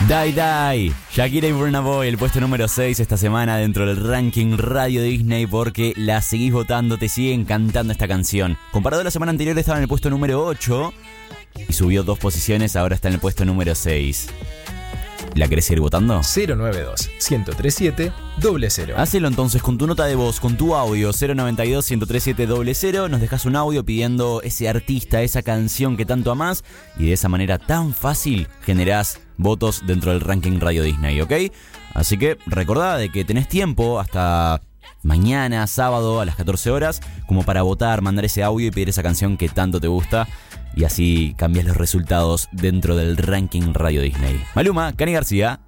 Die Die, Shakira y Burna Boy, el puesto número 6 esta semana dentro del ranking Radio Disney porque la seguís votando, te siguen cantando esta canción. Comparado a la semana anterior estaba en el puesto número 8 y subió 2 posiciones, ahora está en el puesto número 6. ¿La querés seguir votando? 092-1037-00. Hacelo entonces con tu nota de voz, con tu audio, 092-1037-00. Nos dejas un audio pidiendo ese artista, esa canción que tanto amás, y de esa manera tan fácil generás votos dentro del ranking Radio Disney, ¿ok? Así que recordá de que tenés tiempo hasta mañana, sábado, a las 14 horas, como para votar, mandar ese audio y pedir esa canción que tanto te gusta. Y así cambias los resultados dentro del ranking Radio Disney. Maluma, Cani García.